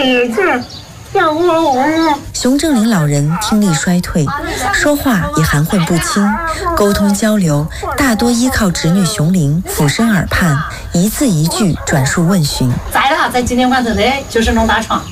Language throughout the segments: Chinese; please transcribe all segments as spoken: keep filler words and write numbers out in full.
也是。 熊正林老人听力衰退，说话也含混不清，沟通交流大多依靠侄女熊玲俯身耳畔，一字一句转述问询。 在了，在今天晚上的就是弄大床。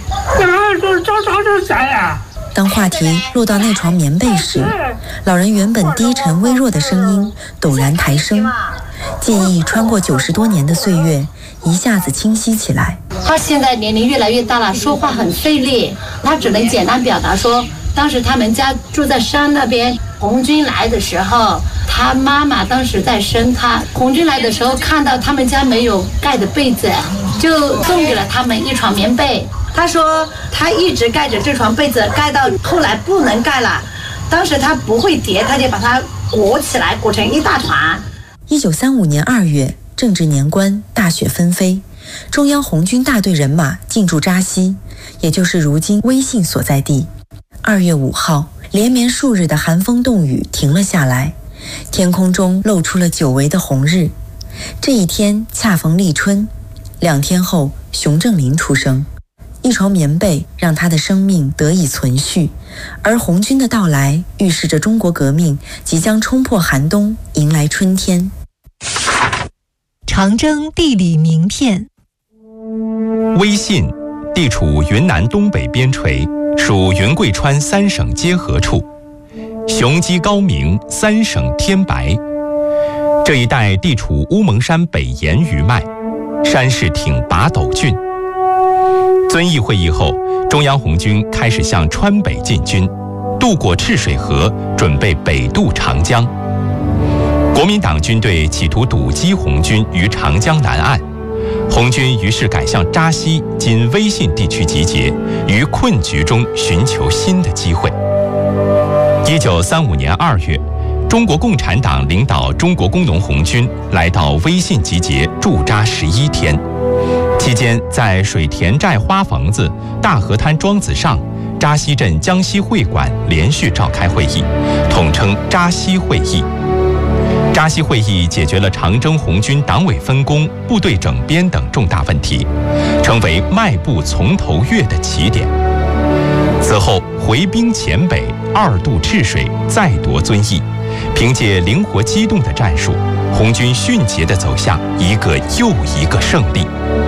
当话题落到那床棉被时，老人原本低沉微弱的声音陡然抬升，记忆穿过九十多年的岁月，一下子清晰起来。 他现在年龄越来越大了，说话很费力，他只能简单表达说，当时他们家住在山那边，红军来的时候，他妈妈当时在生他，红军来的时候看到他们家没有盖的被子，就送给了他们一床棉被。他说他一直盖着这床被子，盖到后来不能盖了，当时他不会叠，他就把它裹起来，裹成一大团。 一九三五年二月，正值年关，大雪纷飞，中央红军大队人马进驻扎西，也就是如今威信所在地。二月五号，连绵数日的寒风冻雨停了下来，天空中露出了久违的红日。这一天恰逢立春，两天后，熊正林出生。一床棉被让他的生命得以存续，而红军的到来预示着中国革命即将冲破寒冬，迎来春天。 长征地理名片。 威信地处云南东北边陲，属云贵川三省结合处，雄鸡高鸣，三省天白。这一带地处乌蒙山北沿余脉，山势挺拔陡峻。遵义会议后，中央红军开始向川北进军，渡过赤水河，准备北渡长江。国民党军队企图堵击红军于长江南岸，红军于是改向扎西（今威信地区）集结，于困局中寻求新的机会。一九三五年二月，中国共产党领导中国工农红军来到威信集结，驻扎十一天。期间，在水田寨花房子、大河滩庄子上、扎西镇江西会馆连续召开会议，统称扎西会议。扎西会议解决了长征红军党委分工、部队整编等重大问题，成为迈步从头越的起点。此后回兵黔北，二渡赤水，再夺遵义。凭借灵活机动的战术，红军迅捷地走向一个又一个胜利。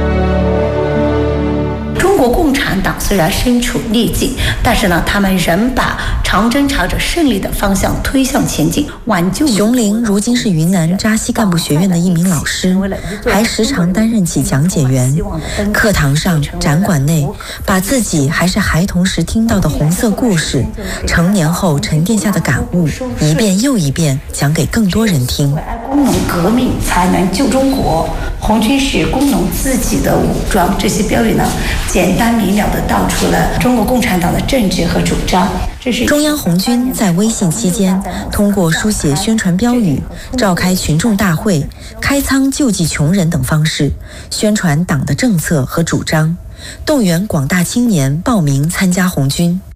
中国共产党虽然身处逆境，但是呢，他们仍把长征朝着胜利的方向推向前进，挽救。 熊玲如今是云南扎西干部学院的一名老师，还时常担任起讲解员。课堂上、展馆内，把自己还是孩童时听到的红色故事，成年后沉淀下的感悟，一遍又一遍讲给更多人听。 工农革命才能救中国，红军是工农自己的武装，这些标语呢，简单明了地道出了中国共产党的政治和主张。这是中央红军在威信期间，通过书写宣传标语、召开群众大会、开仓救济穷人等方式，宣传党的政策和主张，动员广大青年报名参加红军。